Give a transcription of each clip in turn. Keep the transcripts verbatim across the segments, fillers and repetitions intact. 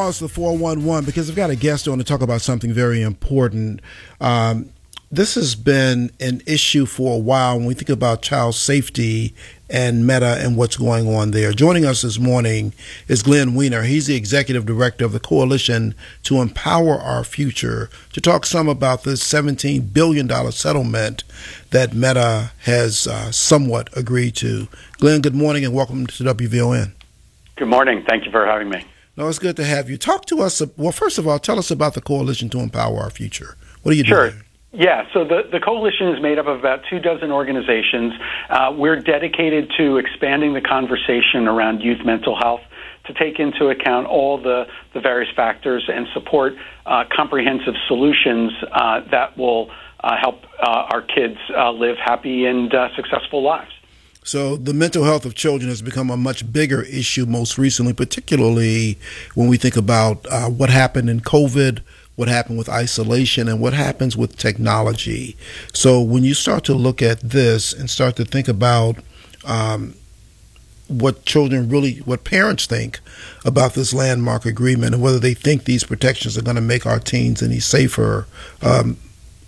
pause the four one one because I've got a guest on to talk about something very important. Um, this has been an issue for a while when we think about child safety and Meta and what's going on there. Joining us this morning is Glenn Weiner. He's the executive director of the Coalition to Empower Our Future, to talk some about this seventeen billion dollars settlement that Meta has uh, somewhat agreed to. Glenn, good morning and welcome to W V O N. Good morning. Thank you for having me. No, it's good to have you. Talk to us. Well, first of all, tell us about the Coalition to Empower Our Future. What are you sure. doing? Yeah, so the, the coalition is made up of about two dozen organizations. Uh, we're dedicated to expanding the conversation around youth mental health to take into account all the, the various factors and support uh, comprehensive solutions uh, that will uh, help uh, our kids uh, live happy and uh, successful lives. So the mental health of children has become a much bigger issue most recently, particularly when we think about uh, what happened in COVID, what happened with isolation, and what happens with technology. So when you start to look at this and start to think about um, what children really, what parents think about this landmark agreement and whether they think these protections are going to make our teens any safer, um,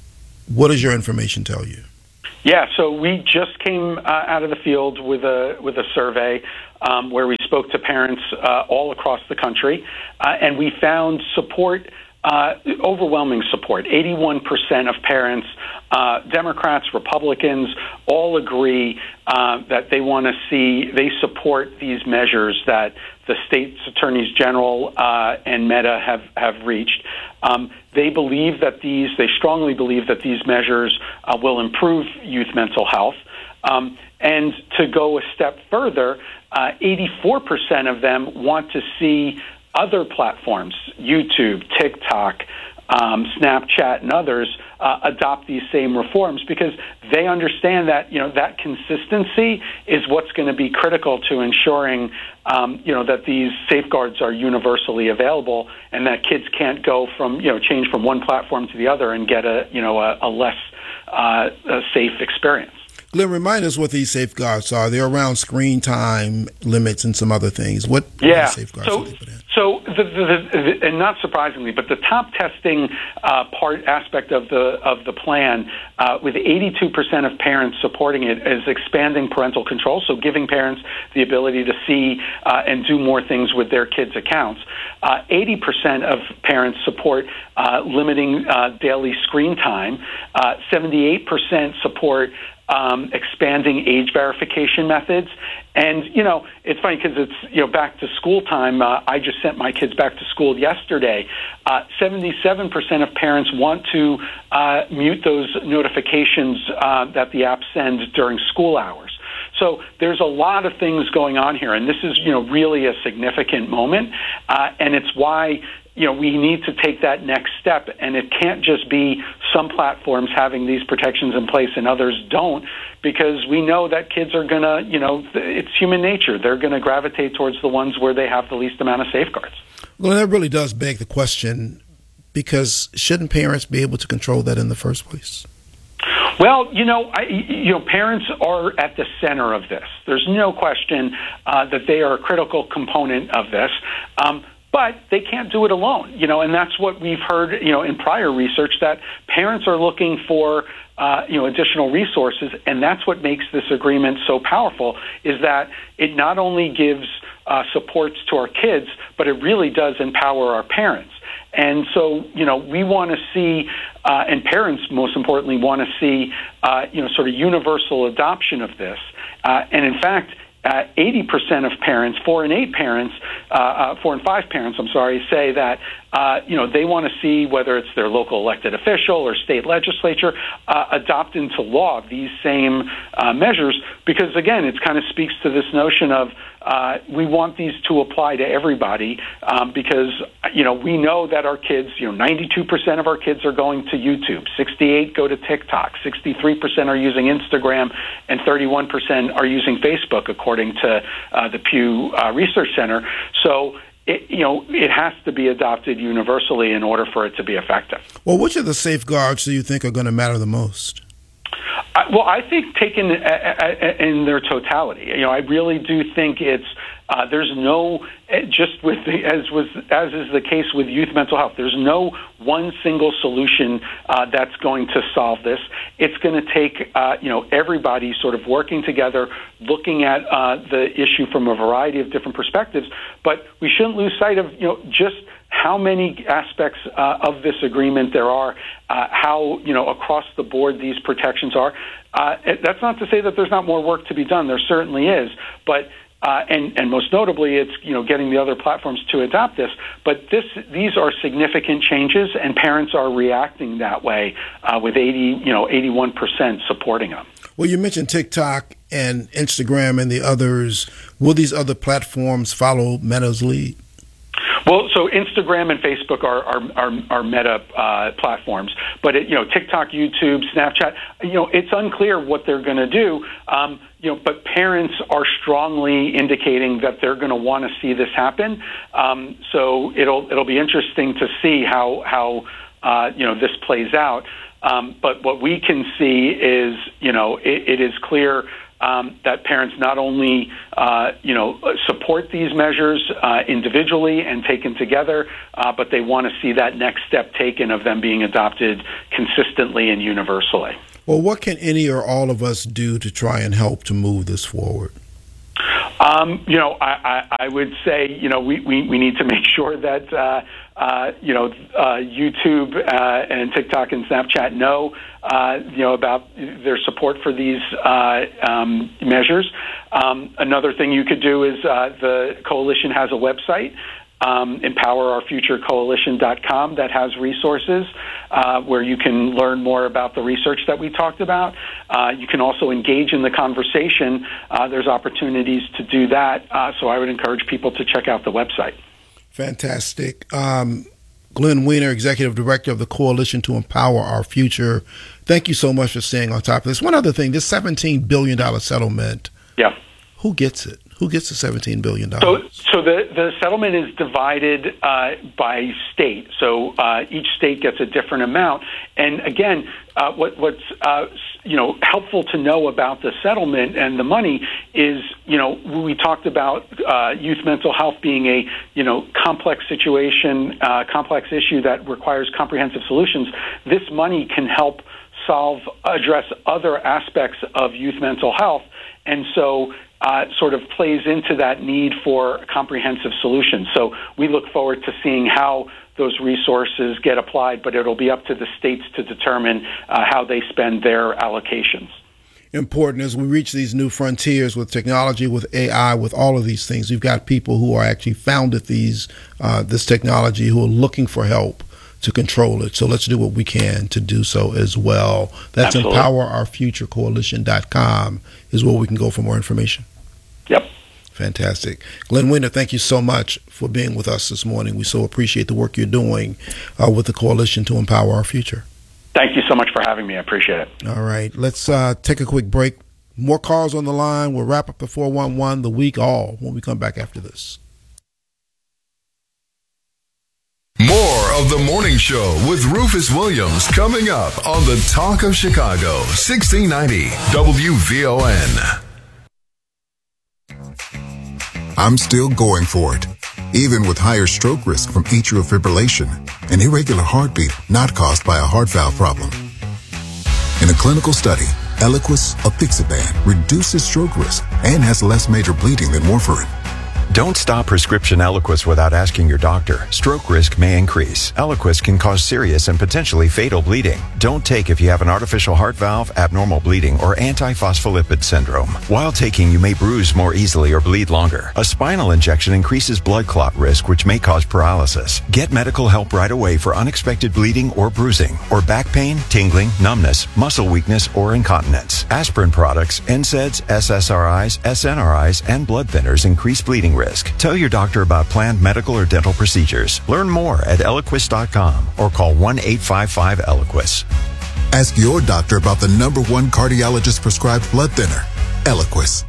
what does your information tell you? Yeah, so we just came uh, out of the field with a with a survey um, where we spoke to parents uh, all across the country, uh, and we found support, uh, overwhelming support. eighty-one percent of parents, uh, Democrats, Republicans, all agree uh, that they want to see, they support these measures that the state's attorneys general uh, and Meta have, have reached. Um, they believe that these, they strongly believe that these measures uh, will improve youth mental health. Um, and to go a step further, uh, eighty-four percent of them want to see other platforms, YouTube, TikTok, um, Snapchat, and others, uh, adopt these same reforms because they understand that, you know, that consistency is what's going to be critical to ensuring, um, you know, that these safeguards are universally available and that kids can't go from, you know, change from one platform to the other and get a, you know, a, a less uh, a safe experience. Glenn, remind us what these safeguards are. They're around screen time limits and some other things. What yeah. safeguards so, are they put in? So, the, the, the, and not surprisingly, but the top testing uh, part aspect of the of the plan, uh, with eighty-two percent of parents supporting it, is expanding parental control. So, giving parents the ability to see uh, and do more things with their kids' accounts. Uh, eighty percent of parents support uh, limiting uh, daily screen time. Uh, seventy-eight percent support Um, expanding age verification methods. And, you know, it's funny because it's, you know, back to school time. Uh, I just sent my kids back to school yesterday. Uh, seventy-seven percent of parents want to uh, mute those notifications uh, that the app sends during school hours. So there's a lot of things going on here, and this is, you know, really a significant moment, uh, and it's why, you know, we need to take that next step, and it can't just be some platforms having these protections in place and others don't, because we know that kids are going to, you know, it's human nature. They're going to gravitate towards the ones where they have the least amount of safeguards. Well, that really does beg the question, because shouldn't parents be able to control that in the first place? Well, you know, I, you know, parents are at the center of this. There's no question uh, that they are a critical component of this. Um, But they can't do it alone, you know, and that's what we've heard, you know, in prior research, that parents are looking for, uh, you know, additional resources, and that's what makes this agreement so powerful, is that it not only gives uh, supports to our kids, but it really does empower our parents. And so, you know, we want to see, uh, and parents most importantly want to see, uh, you know, sort of universal adoption of this. Uh, and in fact, Uh, eighty percent of parents, four and eight parents, uh, uh, four and five parents, I'm sorry, say that, uh, you know, they want to see whether it's their local elected official or state legislature uh, adopt into law these same uh, measures, because, again, it kind of speaks to this notion of uh, we want these to apply to everybody, um, because, you know, we know that our kids, you know, ninety-two percent of our kids are going to YouTube, sixty-eight go to TikTok, sixty-three percent are using Instagram, and thirty-one percent are using Facebook, according to uh, the Pew uh, Research Center. So, it, you know, it has to be adopted universally in order for it to be effective. Well, which of the safeguards do you think are going to matter the most? Uh, well, I think taken a, a, a, in their totality, you know, I really do think it's Uh, there's no, just with the, as was as is the case with youth mental health, there's no one single solution uh, that's going to solve this. It's going to take uh, you know everybody sort of working together, looking at uh, the issue from a variety of different perspectives. But we shouldn't lose sight of you know just how many aspects uh, of this agreement there are, uh, how, you know, across the board these protections are. Uh, that's not to say that there's not more work to be done. There certainly is. But uh, and, and most notably, it's, you know, getting the other platforms to adopt this. But this these are significant changes, and parents are reacting that way uh, with eighty, you know, eighty-one percent supporting them. Well, you mentioned TikTok and Instagram and the others. Will these other platforms follow Meta's lead? Well, so Instagram and Facebook are are, are, are Meta uh, platforms, but it, you know, TikTok, YouTube, Snapchat, you know, it's unclear what they're going to do. Um, you know, but parents are strongly indicating that they're going to want to see this happen. Um, so it'll it'll be interesting to see how how uh, you know this plays out. Um, but what we can see is, you know, it, it is clear. Um, that parents not only, uh, you know, support these measures uh, individually and taken together, uh, but they want to see that next step taken of them being adopted consistently and universally. Well, what can any or all of us do to try and help to move this forward? Um, you know, I, I, I would say, you know, we, we, we need to make sure that, uh, uh, you know, uh, YouTube uh, and TikTok and Snapchat know, uh, you know, about their support for these uh, um, measures. Um, another thing you could do is uh, the coalition has a website, um, empower our future coalition dot com, that has resources uh, where you can learn more about the research that we talked about. Uh, you can also engage in the conversation. Uh, there's opportunities to do that. Uh, so I would encourage people to check out the website. Fantastic. Um, Glenn Wiener, Executive Director of the Coalition to Empower Our Future. Thank you so much for staying on top of this. One other thing, this seventeen billion dollars settlement. Yeah. Who gets it? Who gets the seventeen billion dollars? So, so the, the settlement is divided uh, by state. So uh, each state gets a different amount. And again, uh, what, what's uh, you know helpful to know about the settlement and the money is, you know, we talked about uh, youth mental health being a you know complex situation, uh, complex issue that requires comprehensive solutions. This money can help solve, address other aspects of youth mental health, and so. Uh, sort of plays into that need for comprehensive solutions. So we look forward to seeing how those resources get applied, but it'll be up to the states to determine uh, how they spend their allocations. Important as we reach these new frontiers with technology, with A I, with all of these things. We've got people who are actually founded these uh, this technology who are looking for help to control it. So let's do what we can to do so as well. That's Absolutely. empower our future coalition dot com is where we can go for more information. Yep. Fantastic. Glenn Wiener, thank you so much for being with us this morning. We so appreciate the work you're doing uh, with the Coalition to Empower Our Future. Thank you so much for having me. I appreciate it. All right. Let's uh, take a quick break. More calls on the line. We'll wrap up the four one one, the week all, when we come back after this. More of The Morning Show with Rufus Williams coming up on the Talk of Chicago, sixteen ninety W V O N. I'm still going for it, even with higher stroke risk from atrial fibrillation, an irregular heartbeat not caused by a heart valve problem. In a clinical study, Eliquis apixaban reduces stroke risk and has less major bleeding than warfarin. Don't stop prescription Eliquis without asking your doctor. Stroke risk may increase. Eliquis can cause serious and potentially fatal bleeding. Don't take if you have an artificial heart valve, abnormal bleeding, or antiphospholipid syndrome. While taking, you may bruise more easily or bleed longer. A spinal injection increases blood clot risk, which may cause paralysis. Get medical help right away for unexpected bleeding or bruising, or back pain, tingling, numbness, muscle weakness, or incontinence. Aspirin products, N SAIDs, S S R Is, S N R Is, and blood thinners increase bleeding risk. Tell your doctor about planned medical or dental procedures. Learn more at Eliquis dot com or call one eight five five Eliquis. Ask your doctor about the number one cardiologist prescribed blood thinner, Eliquis.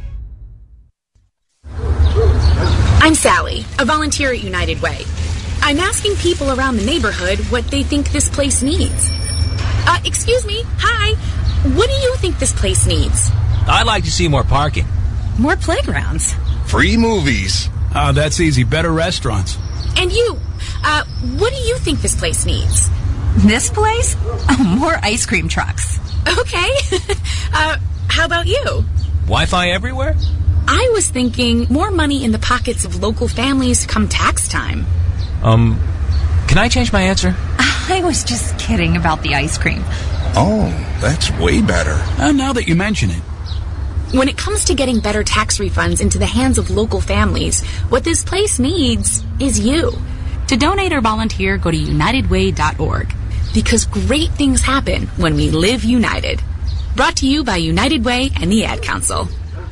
I'm Sally, a volunteer at United Way. I'm asking people around the neighborhood what they think this place needs. Uh, excuse me, hi. What do you think this place needs? I'd like to see more parking. More playgrounds. free movies. Oh, that's easy. Better restaurants. And you, uh, what do you think this place needs? This place? Oh, more ice cream trucks. Okay. uh, how about you? Wi-Fi everywhere? I was thinking more money in the pockets of local families come tax time. Um, can I change my answer? I was just kidding about the ice cream. Oh, that's way better. Uh, now that you mention it. When it comes to getting better tax refunds into the hands of local families, what this place needs is you. To donate or volunteer, go to united way dot org. Because great things happen when we live united. Brought to you by United Way and the Ad Council.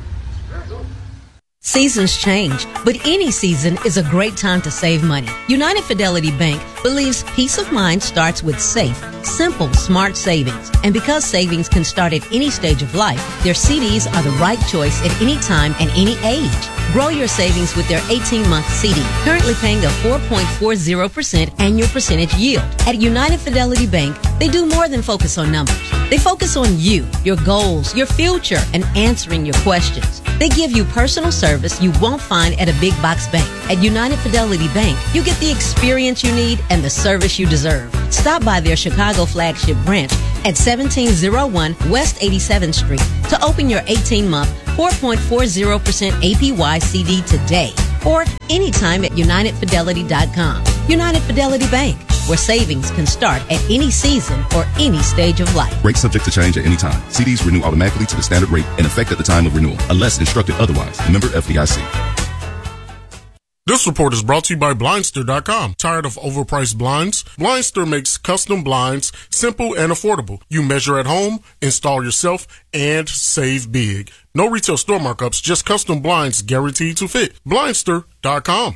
Seasons change, but any season is a great time to save money. United Fidelity Bank believes peace of mind starts with safe, simple, smart savings. And because savings can start at any stage of life, their C Ds are the right choice at any time and any age. Grow your savings with their eighteen-month C D, currently paying a four point four zero percent annual percentage yield. At United Fidelity Bank, they do more than focus on numbers. They focus on you, your goals, your future, and answering your questions. They give you personal service you won't find at a big box bank. At United Fidelity Bank, you get the experience you need and the service you deserve. Stop by their Chicago flagship branch at seventeen oh one West eighty-seventh Street to open your eighteen-month, four point four zero percent A P Y C D today, or anytime at united fidelity dot com. United Fidelity Bank, where savings can start at any season or any stage of life. Rate subject to change at any time. C Ds renew automatically to the standard rate in effect at the time of renewal, unless instructed otherwise. Member F D I C. This report is brought to you by Blindster dot com. Tired of overpriced blinds? Blindster makes custom blinds simple and affordable. You measure at home, install yourself, and save big. No retail store markups, just custom blinds guaranteed to fit. Blindster dot com.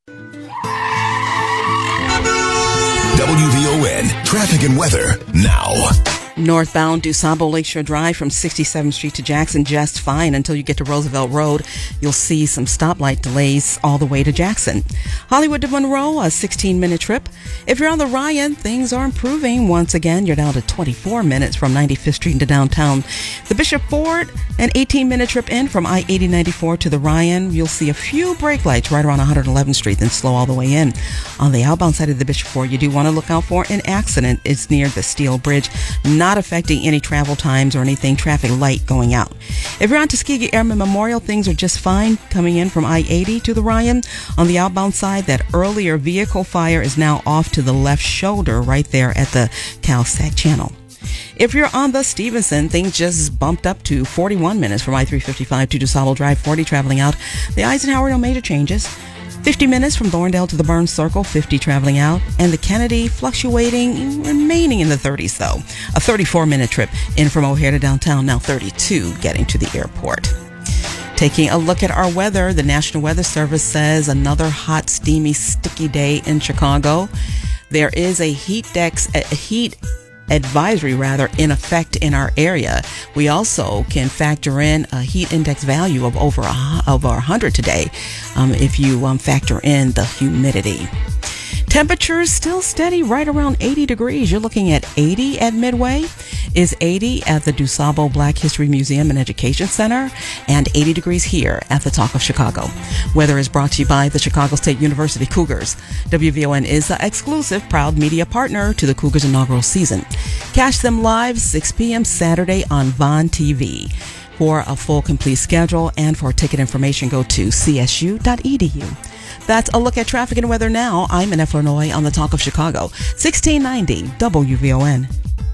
W V O N Traffic and Weather now. Northbound DuSable Lakeshore Drive from sixty-seventh Street to Jackson just fine until you get to Roosevelt Road. You'll see some stoplight delays all the way to Jackson. Hollywood to Monroe, a sixteen-minute trip. If you're on the Ryan, things are improving. Once again, you're down to twenty-four minutes from ninety-fifth Street to downtown. The Bishop Ford, an eighteen-minute trip in from I eighty ninety-four to the Ryan. You'll see a few brake lights right around one hundred eleventh Street, then slow all the way in. On the outbound side of the Bishop Ford, you do want to look out for an accident. It's near the Steel Bridge. Not Not affecting any travel times or anything, traffic light going out. If you're on Tuskegee Airmen Memorial, things are just fine coming in from I eighty to the Ryan. On the outbound side, that earlier vehicle fire is now off to the left shoulder right there at the Cal-Sac Channel. If you're on the Stevenson, things just bumped up to forty-one minutes from I three fifty-five to DuSable Drive forty traveling out. The Eisenhower, no major changes. fifty minutes from Thorndale to the Burns Circle, fifty traveling out, and the Kennedy fluctuating, remaining in the thirties though. A thirty-four minute trip in from O'Hare to downtown, now thirty-two getting to the airport. Taking a look at our weather, the National Weather Service says another hot, steamy, sticky day in Chicago. There is a heat dex, a heat advisory rather in effect in our area. We also can factor in a heat index value of over a, over one hundred today um, if you um, factor in the humidity. Temperatures still steady right around eighty degrees. You're looking at eighty at Midway, is eighty at the DuSable Black History Museum and Education Center, and eighty degrees here at the Talk of Chicago. Weather is brought to you by the Chicago State University Cougars. W V O N is the exclusive proud media partner to the Cougars inaugural season. Catch them live six p.m. Saturday on Vaughn T V. For a full complete schedule and for ticket information, go to c s u dot e d u. That's a look at traffic and weather now. I'm Annette Flournoy on the Talk of Chicago, sixteen ninety W V O N.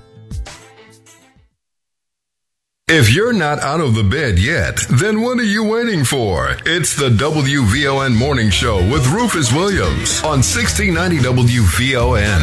If you're not out of the bed yet, then what are you waiting for? It's the W V O N Morning Show with Rufus Williams on sixteen ninety W V O N.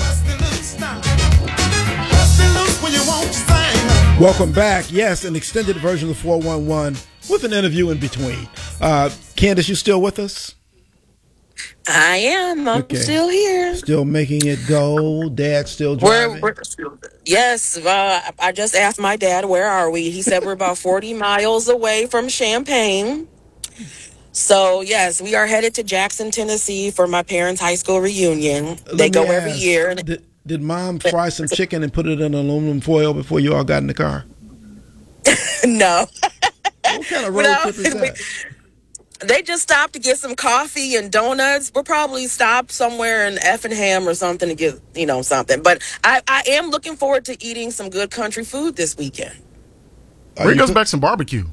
Welcome back. Yes, an extended version of the four one one with an interview in between. Uh, Candace, you still with us? I am. I'm okay. Still here. Still making it go. Dad still driving? We're, we're, yes. Uh, I just asked my dad, where are we? He said we're about forty miles away from Champaign. So, yes, we are headed to Jackson, Tennessee for my parents' high school reunion. Let they go ask, every year. Did, did Mom fry some chicken and put it in aluminum foil before you all got in the car? No. What kind of road no, trip is that? They just stopped to get some coffee and donuts. We'll probably stop somewhere in Effingham or something to get, you know, something. But I, I am looking forward to eating some good country food this weekend. Bring us back some barbecue.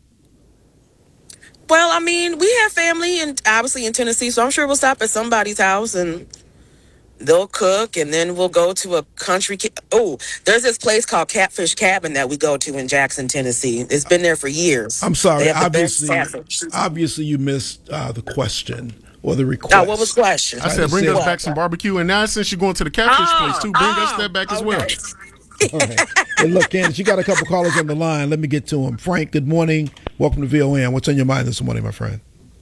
Well, I mean, we have family and obviously in Tennessee, so I'm sure we'll stop at somebody's house and they'll cook, and then we'll go to a country. Ca- oh, there's this place called Catfish Cabin that we go to in Jackson, Tennessee. It's been there for years. I'm sorry. They have the best Obviously, catfish. obviously, you missed uh, the question or the request. Oh, what was the question? I said, bring us back some barbecue, and now since you're going to the catfish Oh, place too, bring oh, us that back as okay. well. All right. Hey, look, Candace, you got a couple callers on the line. Let me get to them. Frank, good morning. Welcome to V O N. What's on your mind this morning, my friend?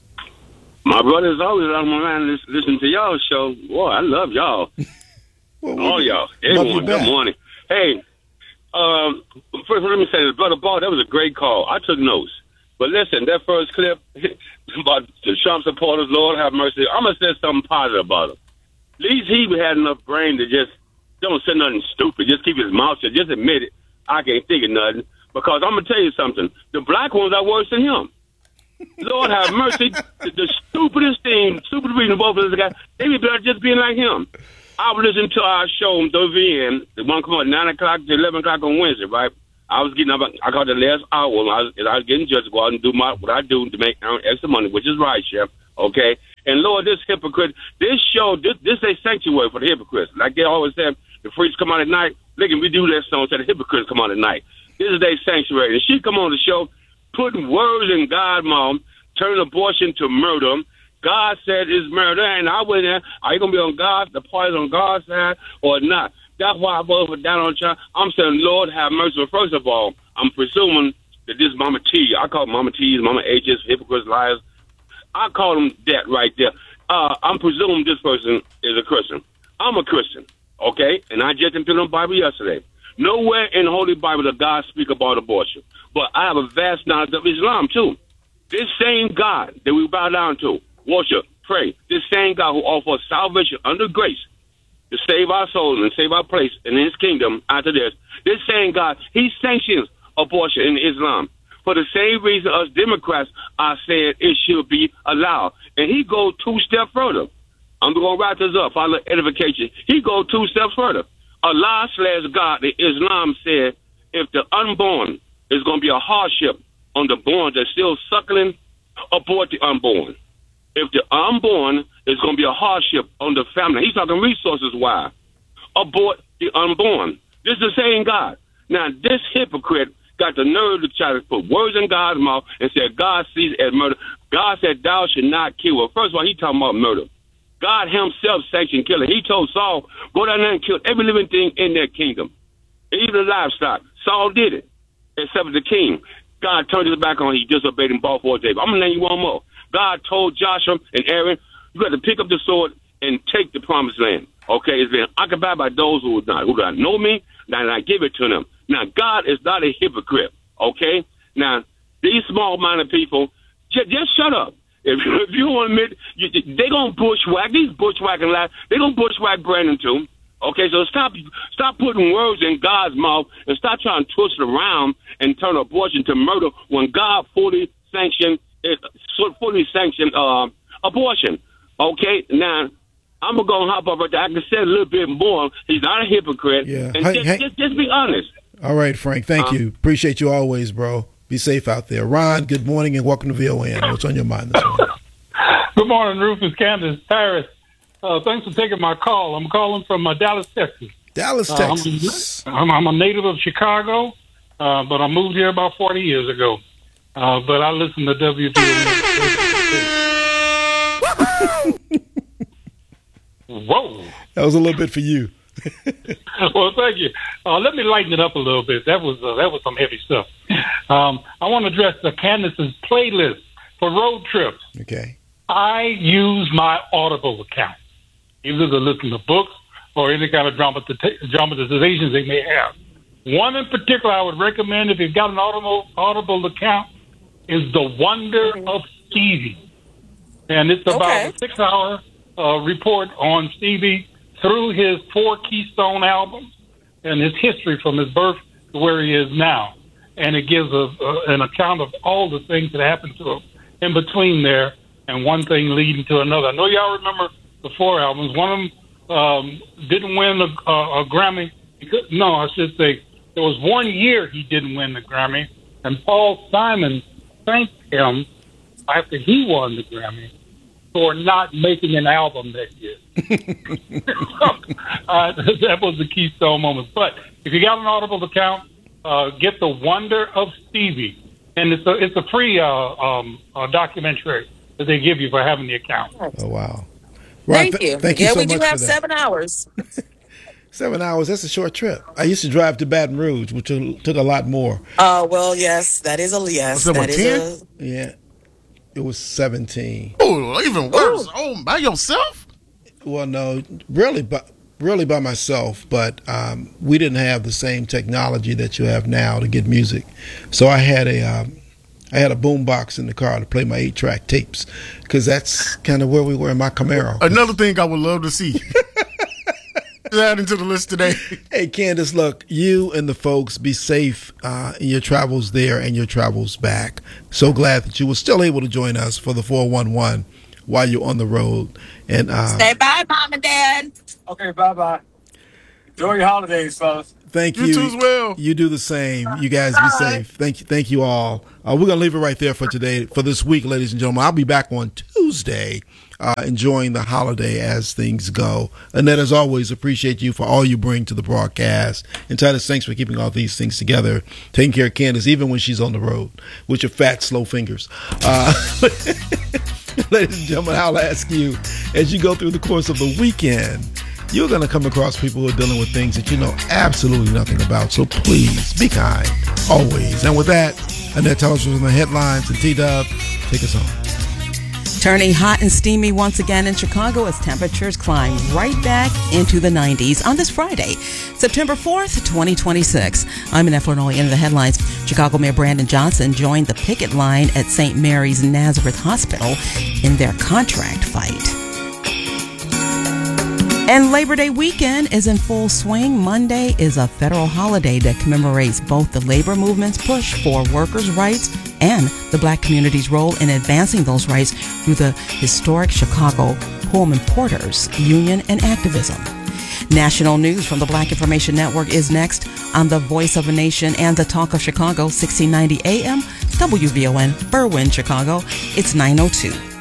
My brother's always on my mind lis- listening to y'all show. Boy, I love y'all. well, All y'all. Everyone, good morning. Hey, um, first let me say this. Brother Ball, that was a great call. I took notes. But listen, that first clip about the Trump supporters, Lord have mercy, I'm going to say something positive about him. At least he had enough brain to just don't say nothing stupid. Just keep his mouth shut. Just admit it. I can't think of nothing. Because I'm going to tell you something. The black ones are worse than him. Lord have mercy. The, the stupidest thing, stupidest reason both of those guys, they be better just being like him. I was listening to our show on W V N. The one come on nine o'clock to eleven o'clock on Wednesday, right? I was getting up. I got the last hour. When I was, I was getting just to go out and do my what I do to make earn extra money, which is right, Chef. Okay. And Lord, this hypocrite, this show, this this is a sanctuary for the hypocrites. Like they always said, the freaks come out at night. They can redo that song, say the hypocrites come out at night. This is their sanctuary. And she come on the show, putting words in God's mouth, turning abortion to murder. God said it's murder, and I went there. Are you gonna be on God's the party's on God's side or not? That's why I voted for Donald Trump. I'm saying, Lord have mercy. But first of all, I'm presuming that this Mama T, I call Mama T's, Mama H's, hypocrites, liars. I call them that right there. Uh, I'm presuming this person is a Christian. I'm a Christian, okay? And I just into the Bible yesterday. Nowhere in the Holy Bible does God speak about abortion. But I have a vast knowledge of Islam, too. This same God that we bow down to, worship, pray, this same God who offers salvation under grace to save our souls and save our place in his kingdom after this, this same God, he sanctions abortion in Islam. For the same reason us Democrats are saying it should be allowed. And he goes two steps further. I'm going to wrap this up, follow edification. He goes two steps further. Allah slash God, the Islam said, if the unborn is going to be a hardship on the born that's still suckling, abort the unborn. If the unborn is going to be a hardship on the family, he's talking resources-wise, abort the unborn. This is the same God. Now, this hypocrite got the nerve to try to put words in God's mouth and said God sees it as murder. God said thou should not kill. Well, first of all, he talking about murder. God himself sanctioned killing. He told Saul, go down there and kill every living thing in their kingdom, even the livestock. Saul did it, except for the king. God turned his back on him. He disobeyed him, bought for David. I'm going to name you one more. God told Joshua and Aaron, you got to pick up the sword and take the promised land. Okay, it's been occupied by those who do not, who do not know me, and I give it to them. Now, God is not a hypocrite, okay? Now, these small-minded people, just, just shut up. If, if you don't want to admit, you, they're going to bushwhack. These bushwhacking lies, they're going to bushwhack Brandon, too. Okay, so stop stop putting words in God's mouth and stop trying to twist it around and turn abortion to murder when God fully sanctioned, fully sanctioned uh, abortion. Okay, now, I'm going to go and hop up right there. I can say a little bit more. He's not a hypocrite. Yeah. And Hey, just, hey. just, just be honest. All right, Frank. Thank Uh, you. Appreciate you always, bro. Be safe out there. Ron, good morning and welcome to V O N. What's on your mind this morning? Good morning, Rufus, Candace, Paris. Uh, thanks for taking my call. I'm calling from uh, Dallas, Texas. Dallas, Uh, Texas. I'm, I'm a native of Chicago, uh, but I moved here about forty years ago. Uh, but I listen to W V O N. Whoa. That was a little bit for you. Well, thank you. Uh, let me lighten it up a little bit. That was uh, that was some heavy stuff. Um, I want to address the Candace's playlist for road trips. Okay. I use my Audible account, either to listen to books or any kind of dramati- dramatizations they may have. One in particular I would recommend if you've got an Audible, Audible account is The Wonder of Stevie. And it's about Okay. a six-hour uh, report on Stevie through his four Keystone albums and his history from his birth to where he is now. And it gives a, a, an account of all the things that happened to him in between there, and one thing leading to another. I know y'all remember the four albums. One of them um, didn't win a, a, a Grammy. Because, no, I should say there was one year he didn't win the Grammy, and Paul Simon thanked him after he won the Grammy for not making an album that year. uh, that was the keystone moment. But if you got an Audible account, uh, get The Wonder of Stevie. And it's a, it's a free uh, um, uh, documentary that they give you for having the account. Oh, wow. Right, Thank you. Thank you yeah, so we do much have for that. seven hours. Seven hours, that's a short trip. I used to drive to Baton Rouge, which took a lot more. Uh, well, yes, that is a yes. Was it, that is ten? a Yeah. It was seventeen. Oh, even worse. Ooh. Oh, by yourself? Well, no, really, but really by myself. But um, we didn't have the same technology that you have now to get music. So I had a, um, I had a boom box in the car to play my eight-track tapes, because that's kind of where we were in my Camaro. Another thing I would love to see. Add into the list today. Hey, Candace, look, you and the folks be safe uh, in your travels there and your travels back. So glad that you were still able to join us for the four one one while you're on the road. And uh, Stay bye, Mom and Dad. Okay, bye-bye. Enjoy your holidays, fellas. Thank you. You too as well. You do the same. You guys be safe. Thank you. Thank you all. Uh, we're going to leave it right there for today, for this week, ladies and gentlemen. I'll be back on Tuesday, uh, enjoying the holiday as things go. Annette, as always, appreciate you for all you bring to the broadcast. And Titus, thanks for keeping all these things together, taking care of Candace, even when she's on the road with your fat, slow fingers. Uh, ladies and gentlemen, I'll ask you, as you go through the course of the weekend, you're going to come across people who are dealing with things that you know absolutely nothing about. So please be kind, always. And with that, Annette tells us from the headlines, and T-Dub, take us home. Turning hot and steamy once again in Chicago as temperatures climb right back into the nineties on this Friday, September fourth, twenty twenty-six. I'm Annette Flournoy. Into the headlines. Chicago Mayor Brandon Johnson joined the picket line at Saint Mary's Nazareth Hospital in their contract fight. And Labor Day weekend is in full swing. Monday is a federal holiday that commemorates both the labor movement's push for workers' rights and the black community's role in advancing those rights through the historic Chicago Pullman Porters Union and activism. National news from the Black Information Network is next on the Voice of a Nation and the Talk of Chicago, sixteen ninety A M, W V O N, Berwyn, Chicago. It's nine oh two.